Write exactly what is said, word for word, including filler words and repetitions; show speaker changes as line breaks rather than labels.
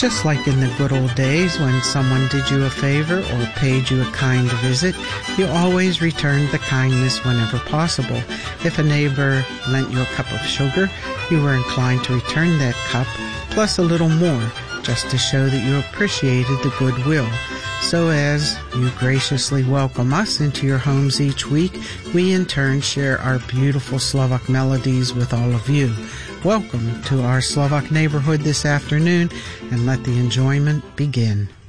Just like in the good old days when someone did you a favor or paid you a kind visit, you always returned the kindness whenever possible. If a neighbor lent you a cup of sugar, you were inclined to return that cup, plus a little more, just to show that you appreciated the goodwill. So as you graciously welcome us into your homes each week, we in turn share our beautiful Slovak melodies with all of you. Welcome to our Slovak neighborhood this afternoon, and let the enjoyment begin.